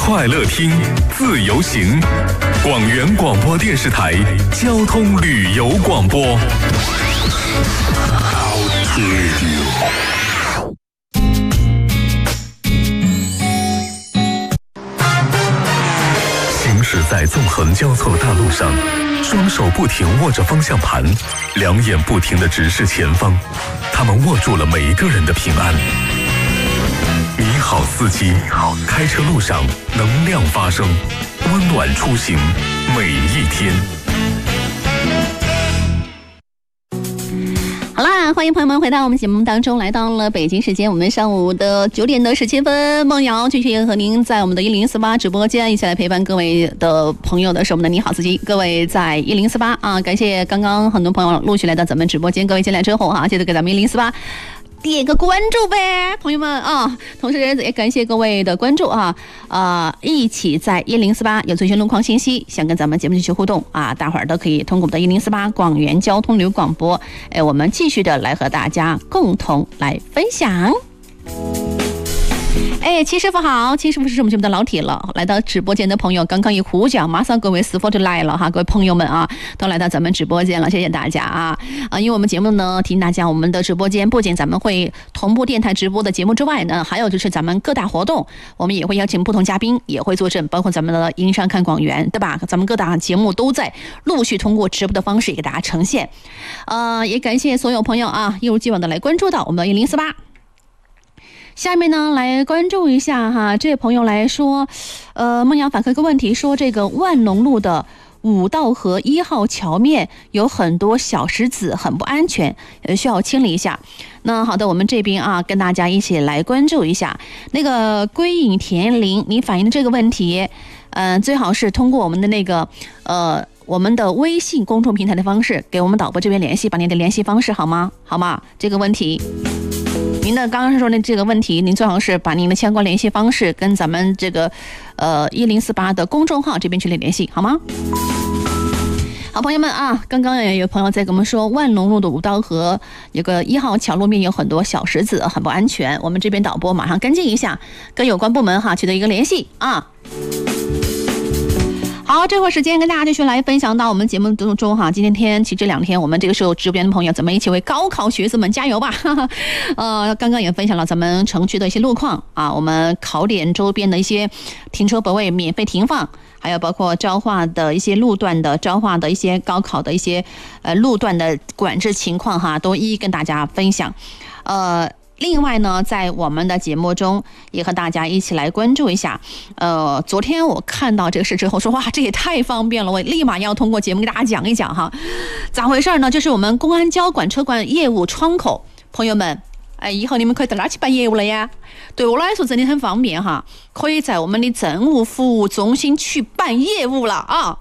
快乐听，自由行。广元广播电视台交通旅游广播。行驶在纵横交错的大路上，双手不停握着方向盘，两眼不停地直视前方，他们握住了每一个人的平安。你好，司机，开车路上能量发声，温暖出行每一天。 好啦，欢迎朋友们回到我们节目当中，来到了北京时间我们上午的9点的17分，梦瑶继续和您在我们的1048直播间一起来陪伴各位的朋友的是我们的你好司机，各位在1048啊，感谢刚刚很多朋友陆续来到咱们直播间，各位进来之后哈，记得给咱们1048点个关注呗，朋友们啊！同时也感谢各位的关注啊，一起在1048有最新路况信息，想跟咱们节目继续互动啊，大伙儿都可以通过我们的1048广元交通旅游广播，我们继续的来和大家共同来分享。七师傅好，七师傅是我们节目的老铁了，来到直播间的朋友刚刚一呼叫，马上各位师傅就来了哈，各位朋友们啊，都来到咱们直播间了，谢谢大家啊！因为我们节目呢，提醒大家，我们的直播间不仅咱们会同步电台直播的节目之外呢，还有就是咱们各大活动，我们也会邀请不同嘉宾，也会坐镇，包括咱们的银山看广元，对吧？咱们各大节目都在陆续通过直播的方式给大家呈现。也感谢所有朋友啊，一如既往的来关注到我们的1048。下面呢，来关注一下哈，这位朋友来说，梦阳反馈个问题，说这个万隆路的五道河1号桥面有很多小石子，很不安全，需要清理一下。那好的，我们这边啊，跟大家一起来关注一下那个归隐田林，你反映的这个问题，最好是通过我们的那个我们的微信公众平台的方式，给我们导播这边联系，把您的联系方式好吗？好吗？这个问题。您的刚刚说的这个问题，您最好是把您的相关联系方式跟咱们这个1048的公众号这边去联系，好吗？好，朋友们啊，刚刚也有朋友在跟我们说，万隆路的五道河有个1号桥路面有很多小石子，很不安全。我们这边导播马上跟进一下，跟有关部门哈取得一个联系啊。好，这会儿时间跟大家继续来分享到我们节目当中哈。今天其实这2天我们这个时候直播间的朋友，咱们一起为高考学子们加油吧！刚刚也分享了咱们城区的一些路况啊，我们考点周边的一些停车泊位免费停放，还有包括昭化的一些路段的昭化的一些高考的一些路段的管制情况哈，都一一跟大家分享。另外呢，在我们的节目中也和大家一起来关注一下。昨天我看到这个事之后说，哇，这也太方便了，我立马要通过节目给大家讲一讲哈。咋回事呢？就是我们公安交管车管业务窗口，朋友们，以后你们可以到哪去办业务了呀？对我来说真的很方便哈，可以在我们的政务服务中心去办业务了啊。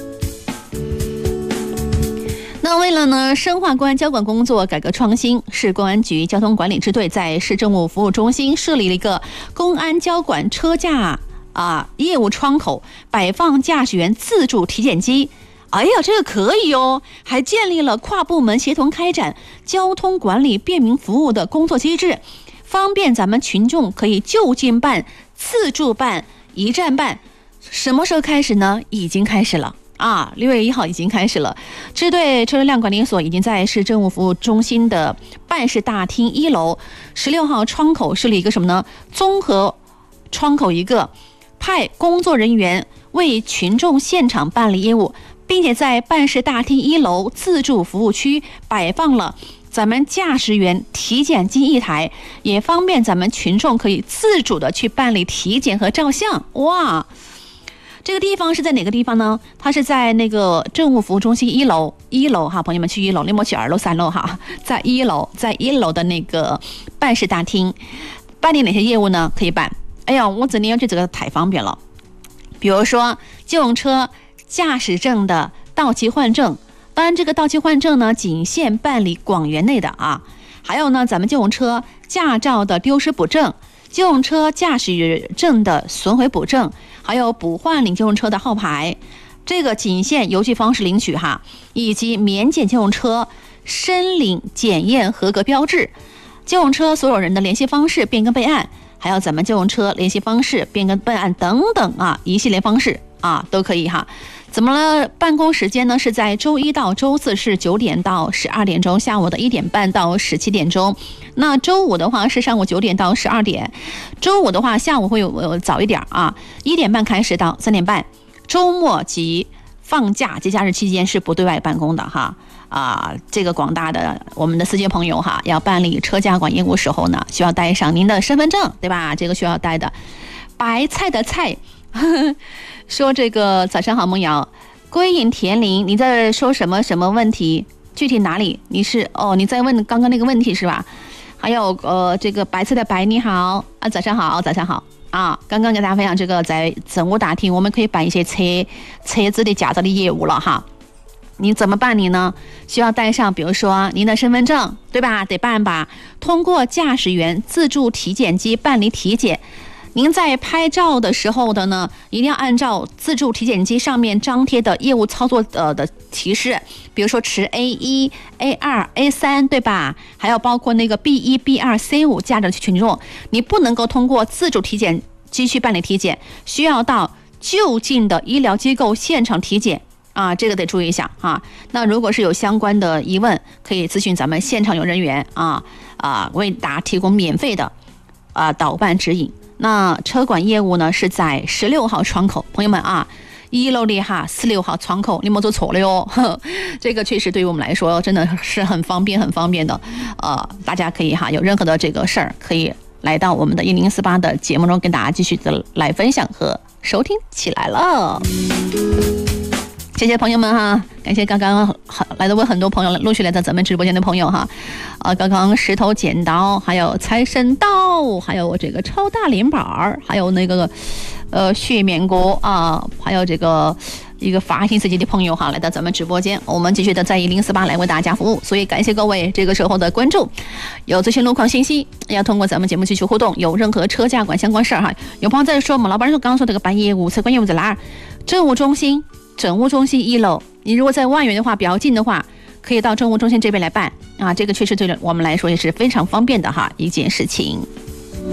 那为了呢深化公安交管工作改革创新，市公安局交通管理支队在市政务服务中心设立了一个公安交管车驾业务窗口，摆放驾驶员自助体检机。哎呀，这个可以哦！还建立了跨部门协同开展交通管理便民服务的工作机制，方便咱们群众可以就近办、自助办、一站办。什么时候开始呢？已经开始了。6月1号已经开始了，支队车流量管理所已经在市政务服务中心的办事大厅1楼16号窗口设立一个什么呢？综合窗口一个，派工作人员为群众现场办理业务，并且在办事大厅1楼自助服务区摆放了咱们驾驶员体检机1台，也方便咱们群众可以自主的去办理体检和照相。哇！这个地方是在哪个地方呢？它是在那个政务服务中心1楼哈，朋友们去1楼，你莫去2楼3楼哈，在1楼的那个办事大厅，办理哪些业务呢？可以办。哎呀，我真的要去这个太方便了。比如说机动车驾驶证的到期换证，当然这个到期换证呢，仅限办理广元内的啊。还有呢，咱们机动车驾照的丢失补证，机动车驾驶证的损毁补证，还有补换领机动车的号牌，这个仅限邮寄方式领取哈，以及免检机动车申领检验合格标志，机动车所有人的联系方式变更备案， 还有咱们就用车联系方式、变更备案等等啊，一系列方式啊都可以哈。怎么了？办公时间呢是在周一到周四是9点到12点钟，下午的1点半到17点钟。那周五的话是上午9点到12点，周五的话下午会有早一点啊，1点半开始到3点半。周末及放假节假日期间是不对外办公的哈。这个广大的我们的司机朋友哈，要办理车驾管业务时候呢，需要带上您的身份证，对吧？这个需要带的。白菜的菜。说这个早上好，梦瑶，归隐田林，你在说什么问题？具体哪里？你在问刚刚那个问题是吧？还有这个白菜的白，你好啊，早上好啊！刚刚给大家分享这个在政务大厅，我们可以办一些车子的驾照的业务了哈。你怎么办理呢？需要带上，比如说您的身份证，对吧？得办吧。通过驾驶员自助体检机办理体检。您在拍照的时候的呢，一定要按照自助体检机上面张贴的业务操作的提示，比如说持 A1、A2、A3， 对吧？还有包括那个 B1、B2、C5 驾驶群众，你不能够通过自主体检机去办理体检，需要到就近的医疗机构现场体检啊，这个得注意一下啊。那如果是有相关的疑问，可以咨询咱们现场有人员为大家提供免费的导办指引。那车管业务呢是在16号窗口，朋友们啊，1楼的哈16号窗口，你没走错了哟。这个确实对于我们来说真的是很方便的。大家可以哈有任何的这个事儿，可以来到我们的1048的节目中，跟大家继续的来分享和收听起来了。谢谢朋友们哈，感谢刚刚来的很多朋友陆续来到咱们直播间的朋友哈，刚刚石头剪刀，还有财神到，还有这个超大连板，还有那个血面锅啊，还有这个一个法信司机的朋友哈，来到咱们直播间，我们继续的在1048来为大家服务，所以感谢各位这个时候的关注，有最新路况信息要通过咱们节目继续互动，有任何车驾管相关事儿哈，有朋友在说我们老板说刚刚说这个办业务车管业务在哪儿？政务中心1楼，你如果在万源的话比较近的话，可以到政务中心这边来办啊，这个确实对我们来说也是非常方便的哈一件事情。